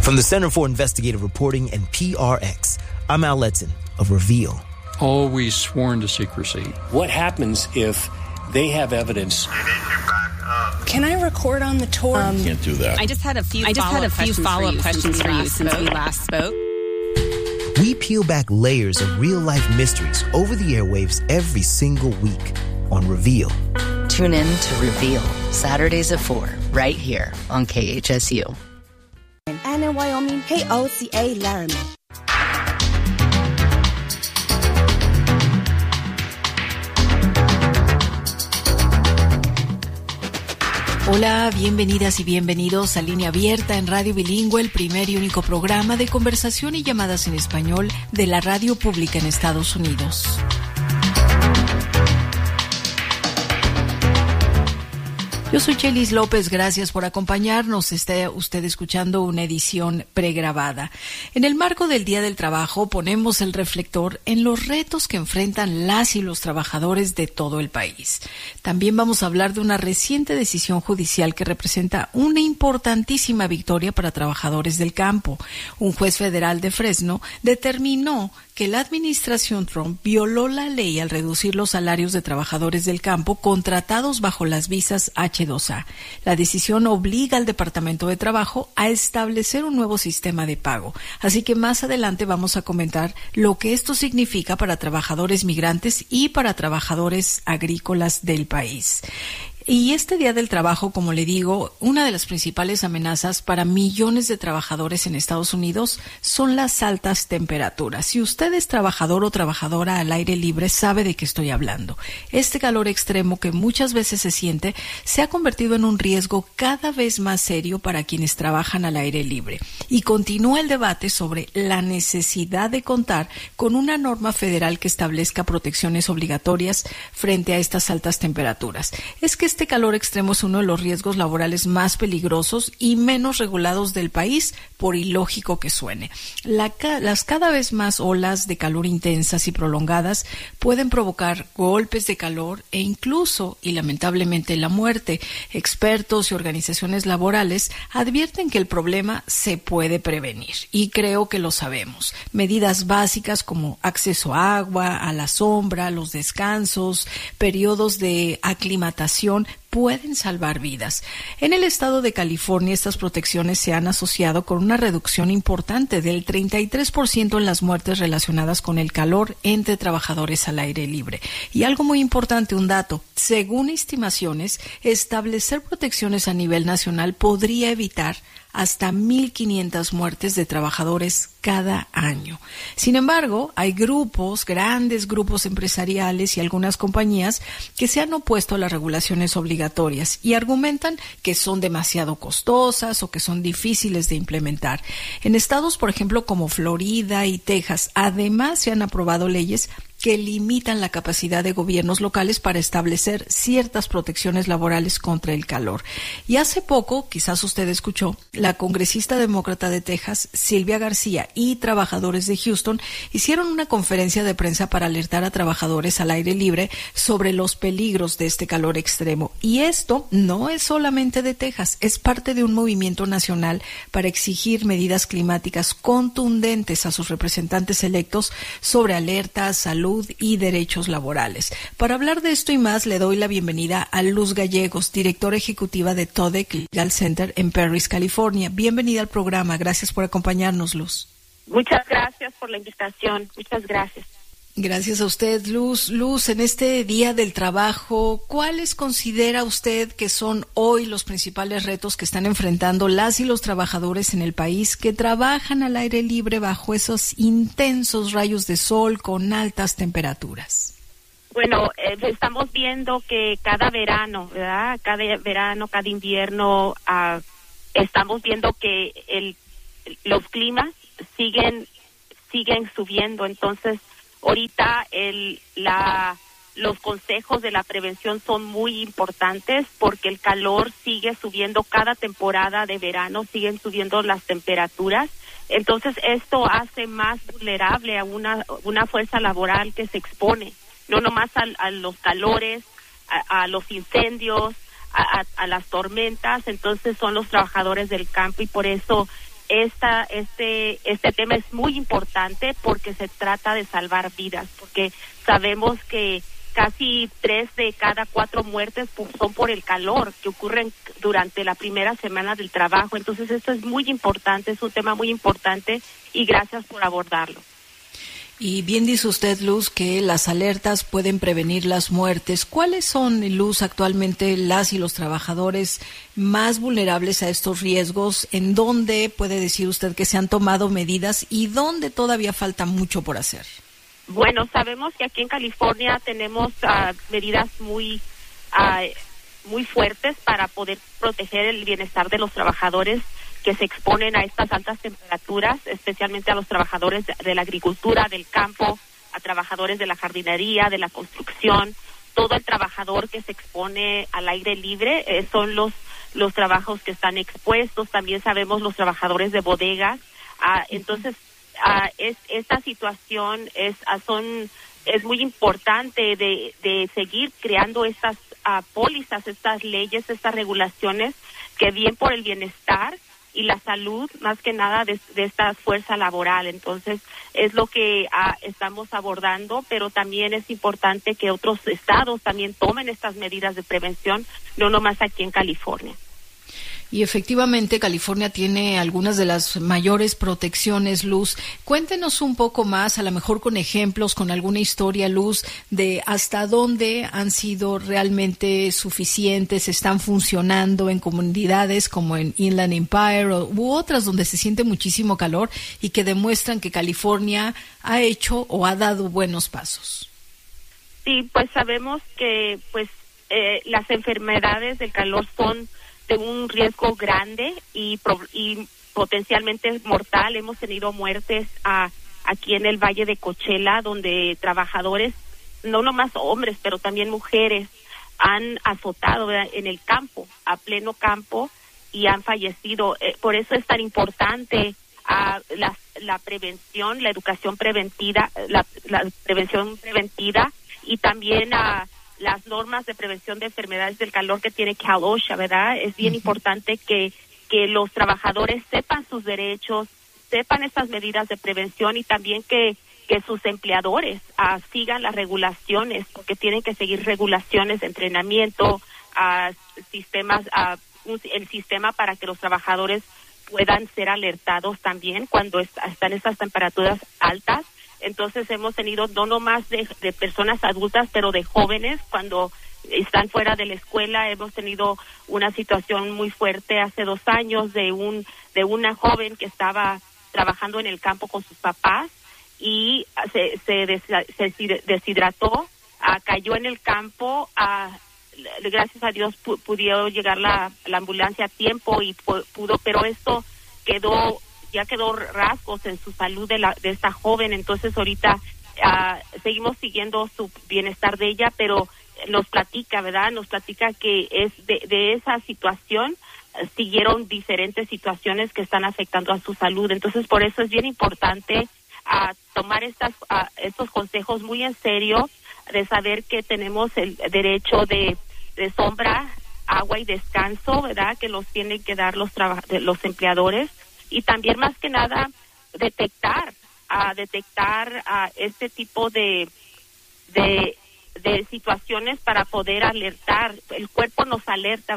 From the Center for Investigative Reporting and PRX, I'm Al Letson of Reveal. Always sworn to secrecy. What happens if they have evidence? Can I record on the tour? Can't do that. I just had a few follow-up questions for you since we last spoke. We peel back layers of real-life mysteries over the airwaves every single week on Reveal. Tune in to Reveal, Saturdays at 4, right here on KHSU. And in Wyoming, KOCA Laramie. Hola, bienvenidas y bienvenidos a Línea Abierta en Radio Bilingüe, el primer y único programa de conversación y llamadas en español de la radio pública en Estados Unidos. Yo soy Chelis López, gracias por acompañarnos. Está usted escuchando una edición pregrabada. En el marco del Día del Trabajo ponemos el reflector en los retos que enfrentan las y los trabajadores de todo el país. También vamos a hablar de una reciente decisión judicial que representa una importantísima victoria para trabajadores del campo. Un juez federal de Fresno determinó que la administración Trump violó la ley al reducir los salarios de trabajadores del campo contratados bajo las visas H-2A. La decisión obliga al Departamento de Trabajo a establecer un nuevo sistema de pago. Así que más adelante vamos a comentar lo que esto significa para trabajadores migrantes y para trabajadores agrícolas del país. Y este Día del Trabajo, como le digo, una de las principales amenazas para millones de trabajadores en Estados Unidos son las altas temperaturas. Si usted es trabajador o trabajadora al aire libre, sabe de qué estoy hablando. Este calor extremo que muchas veces se siente se ha convertido en un riesgo cada vez más serio para quienes trabajan al aire libre. Y continúa el debate sobre la necesidad de contar con una norma federal que establezca protecciones obligatorias frente a estas altas temperaturas. Es que este calor extremo es uno de los riesgos laborales más peligrosos y menos regulados del país, por ilógico que suene. Las cada vez más olas de calor intensas y prolongadas pueden provocar golpes de calor e incluso, y lamentablemente, la muerte. Expertos y organizaciones laborales advierten que el problema se puede prevenir, y creo que lo sabemos. Medidas básicas como acceso a agua, a la sombra, los descansos, periodos de aclimatación pueden salvar vidas. En el estado de California, estas protecciones se han asociado con una reducción importante del 33% en las muertes relacionadas con el calor entre trabajadores al aire libre. Y algo muy importante, un dato, según estimaciones, establecer protecciones a nivel nacional podría evitar hasta 1,500 muertes de trabajadores cada año. Sin embargo, hay grandes grupos empresariales y algunas compañías que se han opuesto a las regulaciones obligatorias y argumentan que son demasiado costosas o que son difíciles de implementar. En estados, por ejemplo, como Florida y Texas, además se han aprobado leyes que limitan la capacidad de gobiernos locales para establecer ciertas protecciones laborales contra el calor. Y hace poco, quizás usted escuchó, la congresista demócrata de Texas, Sylvia García, y trabajadores de Houston hicieron una conferencia de prensa para alertar a trabajadores al aire libre sobre los peligros de este calor extremo. Y esto no es solamente de Texas, es parte de un movimiento nacional para exigir medidas climáticas contundentes a sus representantes electos sobre alertas, salud y derechos laborales. Para hablar de esto y más, le doy la bienvenida a Luz Gallegos, directora ejecutiva de TODEC Legal Center en Perris, California. Bienvenida al programa. Gracias por acompañarnos, Luz. Muchas gracias por la invitación. Muchas gracias. Gracias a usted, Luz. Luz, en este Día del Trabajo, ¿cuáles considera usted que son hoy los principales retos que están enfrentando las y los trabajadores en el país que trabajan al aire libre bajo esos intensos rayos de sol con altas temperaturas? Bueno, estamos viendo que cada verano, ¿verdad? Cada invierno, estamos viendo que los climas siguen subiendo. Entonces, ahorita los consejos de la prevención son muy importantes porque el calor sigue subiendo cada temporada de verano, siguen subiendo las temperaturas. Entonces esto hace más vulnerable a una fuerza laboral que se expone, no nomás a los calores, a los incendios, a las tormentas. Entonces son los trabajadores del campo y por eso este tema es muy importante porque se trata de salvar vidas, porque sabemos que casi 3 de cada 4 muertes son por el calor que ocurren durante la primera semana del trabajo. Entonces esto es muy importante, es un tema muy importante y gracias por abordarlo. Y bien dice usted, Luz, que las alertas pueden prevenir las muertes. ¿Cuáles son, Luz, actualmente las y los trabajadores más vulnerables a estos riesgos? ¿En dónde puede decir usted que se han tomado medidas y dónde todavía falta mucho por hacer? Bueno, sabemos que aquí en California tenemos medidas muy fuertes para poder proteger el bienestar de los trabajadores que se exponen a estas altas temperaturas, especialmente a los trabajadores de la agricultura, del campo, a trabajadores de la jardinería, de la construcción. Todo el trabajador que se expone al aire libre son los trabajos que están expuestos. También sabemos los trabajadores de bodegas. Entonces, esta situación es muy importante de seguir creando estas pólizas, estas leyes, estas regulaciones que bien por el bienestar y la salud, más que nada de esta fuerza laboral. Entonces, es lo que estamos abordando, pero también es importante que otros estados también tomen estas medidas de prevención, no nomás aquí en California. Y efectivamente, California tiene algunas de las mayores protecciones, Luz. Cuéntenos un poco más, a lo mejor con ejemplos, con alguna historia, Luz, de hasta dónde han sido realmente suficientes, están funcionando en comunidades como en Inland Empire u otras donde se siente muchísimo calor y que demuestran que California ha hecho o ha dado buenos pasos. Sí, pues sabemos que las enfermedades del calor son de un riesgo grande y potencialmente mortal. Hemos tenido muertes aquí en el Valle de Coachella, donde trabajadores, no nomás hombres, pero también mujeres, han azotado, ¿verdad?, en el campo, a pleno campo, y han fallecido. Por eso es tan importante la prevención, la educación preventiva, la prevención preventiva, y también las normas de prevención de enfermedades del calor que tiene Cal OSHA, ¿verdad? Es bien importante que los trabajadores sepan sus derechos, sepan estas medidas de prevención y también que sus empleadores sigan las regulaciones, porque tienen que seguir regulaciones de entrenamiento, sistemas, el sistema para que los trabajadores puedan ser alertados también cuando están estas temperaturas altas. Entonces hemos tenido no nomás de personas adultas, pero de jóvenes cuando están fuera de la escuela. Hemos tenido una situación muy fuerte hace 2 años de una joven que estaba trabajando en el campo con sus papás y se deshidrató, cayó en el campo. Gracias a Dios pudo llegar la ambulancia a tiempo y pudo, pero esto ya quedó rasgos en su salud de esta joven. Entonces ahorita seguimos siguiendo su bienestar de ella, pero nos platica, ¿verdad? Nos platica que es de esa situación siguieron diferentes situaciones que están afectando a su salud. Entonces por eso es bien importante tomar estos consejos muy en serio, de saber que tenemos el derecho de sombra, agua y descanso, ¿verdad?, que los tienen que dar los empleadores. Y también, más que nada, detectar este tipo de situaciones para poder alertar. El cuerpo nos alerta,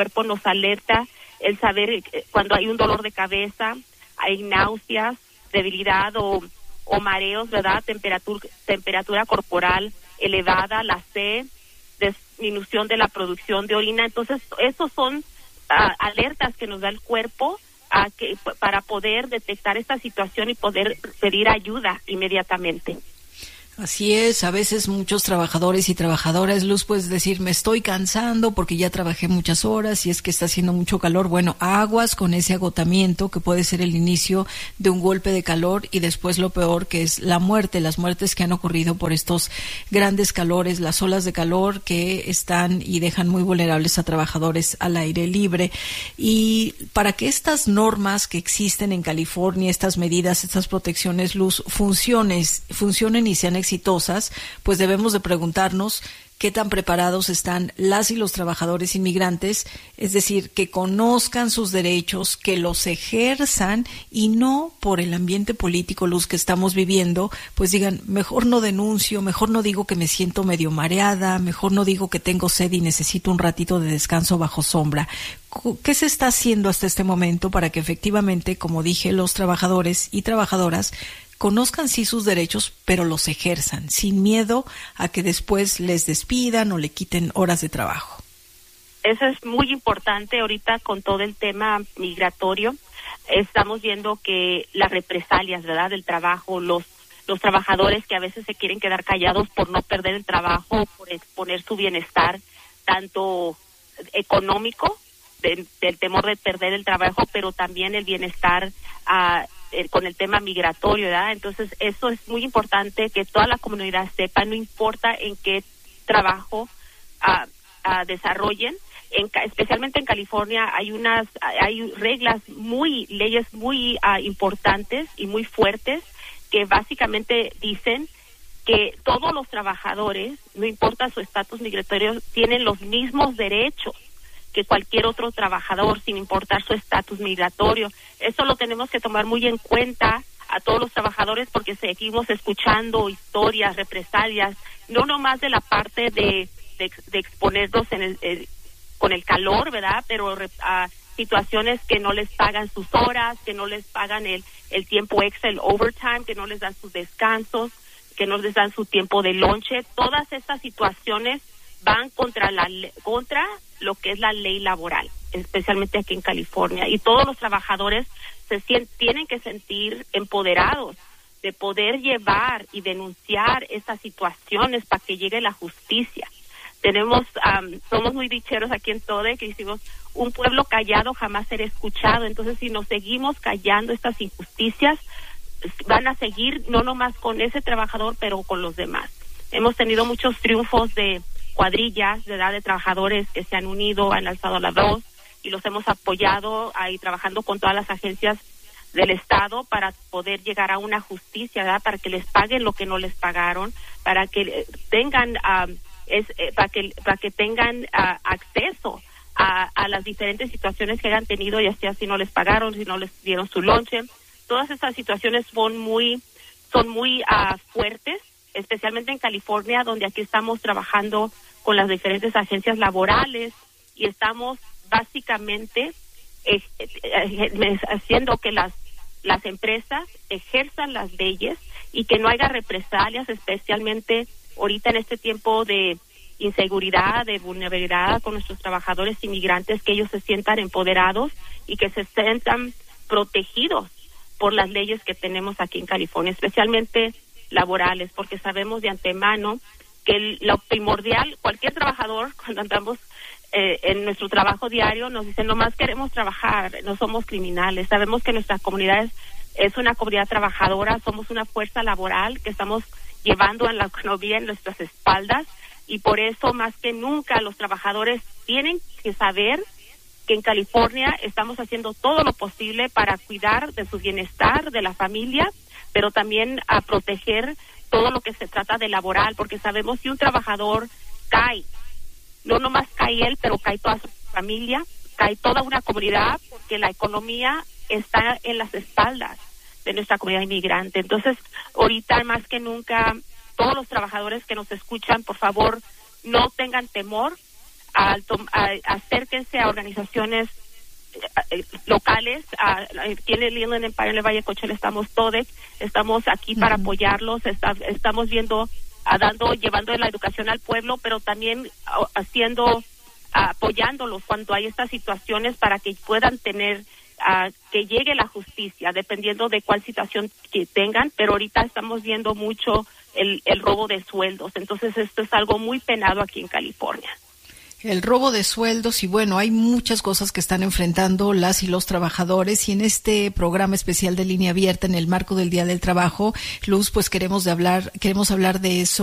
el saber cuando hay un dolor de cabeza, hay náuseas, debilidad o mareos, ¿verdad? Temperatura corporal elevada, la sed, disminución de la producción de orina. Entonces, esos son alertas que nos da el cuerpo para poder detectar esta situación y poder pedir ayuda inmediatamente. Así es, a veces muchos trabajadores y trabajadoras, Luz, puedes decir, me estoy cansando porque ya trabajé muchas horas y es que está haciendo mucho calor. Bueno, aguas con ese agotamiento que puede ser el inicio de un golpe de calor y después lo peor, que es la muerte, las muertes que han ocurrido por estos grandes calores, las olas de calor que están y dejan muy vulnerables a trabajadores al aire libre. Y para que estas normas que existen en California, estas medidas, estas protecciones, Luz, funcionen y sean exitosas, pues debemos de preguntarnos qué tan preparados están las y los trabajadores inmigrantes, es decir, que conozcan sus derechos, que los ejerzan y no por el ambiente político, Luz, que estamos viviendo, pues digan, mejor no denuncio, mejor no digo que me siento medio mareada, mejor no digo que tengo sed y necesito un ratito de descanso bajo sombra. ¿Qué se está haciendo hasta este momento para que efectivamente, como dije, los trabajadores y trabajadoras conozcan sí sus derechos, pero los ejerzan, sin miedo a que después les despidan o le quiten horas de trabajo? Eso es muy importante ahorita con todo el tema migratorio. Estamos viendo que las represalias, ¿verdad?, del trabajo, los trabajadores que a veces se quieren quedar callados por no perder el trabajo, por exponer su bienestar, tanto económico, del temor de perder el trabajo, pero también el bienestar con el tema migratorio, ¿verdad? Entonces, eso es muy importante que toda la comunidad sepa, no importa en qué trabajo desarrollen. Especialmente en California hay leyes muy importantes y muy fuertes que básicamente dicen que todos los trabajadores, no importa su estatus migratorio, tienen los mismos derechos que cualquier otro trabajador, sin importar su estatus migratorio. Eso lo tenemos que tomar muy en cuenta a todos los trabajadores, porque seguimos escuchando historias, represalias, no nomás de la parte de exponernos con el calor, ¿verdad?, pero a situaciones que no les pagan sus horas, que no les pagan el tiempo extra, el overtime, que no les dan sus descansos, que no les dan su tiempo de lonche. Todas estas situaciones van contra lo que es la ley laboral, especialmente aquí en California. Y todos los trabajadores tienen que sentir empoderados de poder llevar y denunciar estas situaciones para que llegue la justicia. Somos muy dicheros aquí en TODE, que decimos, un pueblo callado jamás será escuchado. Entonces, si nos seguimos callando estas injusticias, van a seguir no nomás con ese trabajador, pero con los demás. Hemos tenido muchos triunfos de cuadrillas, ¿verdad?, de trabajadores que se han unido, han alzado la voz, y los hemos apoyado ahí trabajando con todas las agencias del Estado para poder llegar a una justicia, ¿verdad?, para que les paguen lo que no les pagaron, para que tengan para que tengan acceso a las diferentes situaciones que hayan tenido, ya sea si no les pagaron, si no les dieron su lonche. Todas estas situaciones son muy fuertes, especialmente en California, donde aquí estamos trabajando con las diferentes agencias laborales y estamos básicamente haciendo que las empresas ejerzan las leyes y que no haya represalias, especialmente ahorita en este tiempo de inseguridad, de vulnerabilidad con nuestros trabajadores inmigrantes, que ellos se sientan empoderados y que se sientan protegidos por las leyes que tenemos aquí en California, especialmente laborales, porque sabemos de antemano que lo primordial, cualquier trabajador, cuando andamos en nuestro trabajo diario, nos dicen, nomás queremos trabajar, no somos criminales. Sabemos que nuestra comunidad es una comunidad trabajadora, somos una fuerza laboral que estamos llevando en la economía en nuestras espaldas, y por eso más que nunca los trabajadores tienen que saber que en California estamos haciendo todo lo posible para cuidar de su bienestar, de la familia, pero también a proteger todo lo que se trata de laboral, porque sabemos si un trabajador cae, no nomás cae él, pero cae toda su familia, cae toda una comunidad, porque la economía está en las espaldas de nuestra comunidad inmigrante. Entonces, ahorita más que nunca, todos los trabajadores que nos escuchan, por favor, no tengan temor, acérquense a organizaciones locales. Aquí en el Inland Empire, en el Valle Coachella, estamos TODE, estamos aquí para apoyarlos, estamos llevando la educación al pueblo, pero también apoyándolos cuando hay estas situaciones para que puedan tener que llegue la justicia, dependiendo de cuál situación que tengan. Pero ahorita estamos viendo mucho el robo de sueldos, entonces esto es algo muy penado aquí en California. El robo de sueldos, y bueno, hay muchas cosas que están enfrentando las y los trabajadores, y en este programa especial de Línea Abierta, en el marco del Día del Trabajo, Luz, pues queremos hablar de eso.